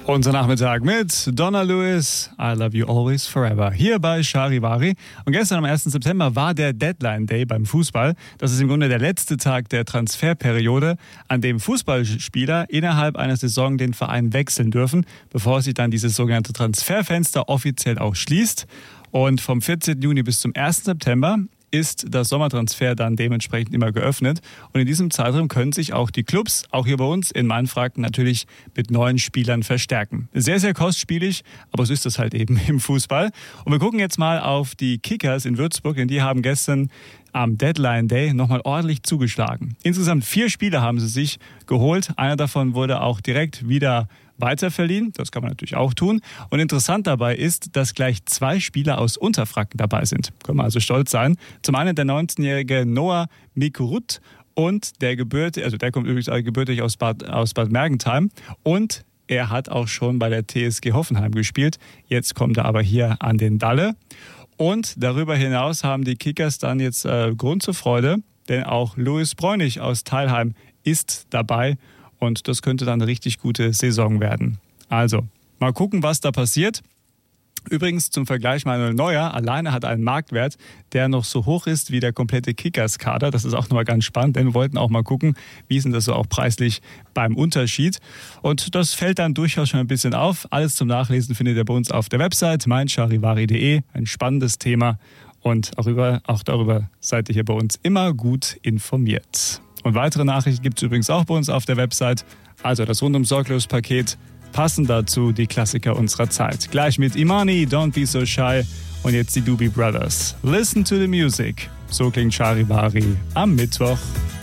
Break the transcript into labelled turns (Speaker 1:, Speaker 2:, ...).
Speaker 1: Unser Nachmittag mit Donna Lewis, I Love You Always Forever, hier bei Charivari. Und gestern am 1. September war der Deadline Day beim Fußball. Das ist im Grunde der letzte Tag der Transferperiode, an dem Fußballspieler innerhalb einer Saison den Verein wechseln dürfen, bevor sich dann dieses sogenannte Transferfenster offiziell auch schließt. Und vom 14. Juni bis zum 1. September ist das Sommertransfer dann dementsprechend immer geöffnet. Und in diesem Zeitraum können sich auch die Clubs, auch hier bei uns in Mainfranken, natürlich mit neuen Spielern verstärken. Sehr, sehr kostspielig, aber so ist das halt eben im Fußball. Und wir gucken jetzt mal auf die Kickers in Würzburg, denn die haben gestern am Deadline Day nochmal ordentlich zugeschlagen. Insgesamt 4 Spieler haben sie sich geholt. Einer davon wurde auch direkt wieder weiterverliehen. Das kann man natürlich auch tun. Und interessant dabei ist, dass gleich 2 Spieler aus Unterfranken dabei sind. Können wir also stolz sein. Zum einen der 19-jährige Noah Mikurut und der kommt übrigens gebürtig aus Bad Mergentheim. Und er hat auch schon bei der TSG Hoffenheim gespielt. Jetzt kommt er aber hier an den Dalle. Und darüber hinaus haben die Kickers dann jetzt Grund zur Freude, denn auch Louis Bräunig aus Teilheim ist dabei. Und das könnte dann eine richtig gute Saison werden. Also, mal gucken, was da passiert. Übrigens zum Vergleich, Manuel Neuer alleine hat einen Marktwert, der noch so hoch ist wie der komplette Kickers-Kader. Das ist auch nochmal ganz spannend, denn wir wollten auch mal gucken, wie ist denn das so auch preislich beim Unterschied. Und das fällt dann durchaus schon ein bisschen auf. Alles zum Nachlesen findet ihr bei uns auf der Website meincharivari.de. Ein spannendes Thema und auch darüber seid ihr hier bei uns immer gut informiert. Und weitere Nachrichten gibt es übrigens auch bei uns auf der Website. Also das Rundum-Sorglos-Paket, passend dazu die Klassiker unserer Zeit. Gleich mit Imani, Don't Be So Shy und jetzt die Doobie Brothers. Listen to the music. So klingt Charivari am Mittwoch.